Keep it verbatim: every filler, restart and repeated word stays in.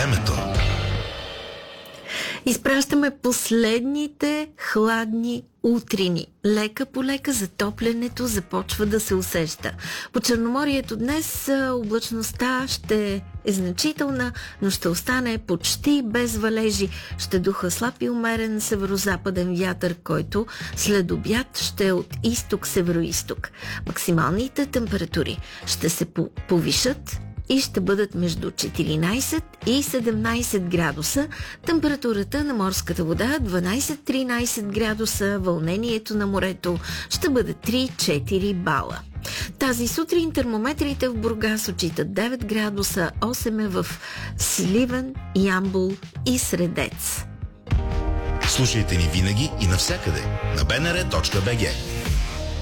времето. Изпращаме последните хладни утрини. Лека по лека затоплянето започва да се усеща. По Черноморието днес облачността ще е значителна, но ще остане почти без валежи. Ще духа слаб и умерен северо-западен вятър, който след обяд ще е от изток-северо-исток. Максималните температури ще се повишат и ще бъдат между четиринайсет и седемнайсет градуса, температурата на морската вода дванайсет-тринайсет градуса, вълнението на морето ще бъде три-четири бала. Тази сутрин термометрите в Бургас отчитат девет градуса, осем е в Сливен, Ямбол и Средец. Слушайте ни винаги и навсякъде на би ен ар точка би джи.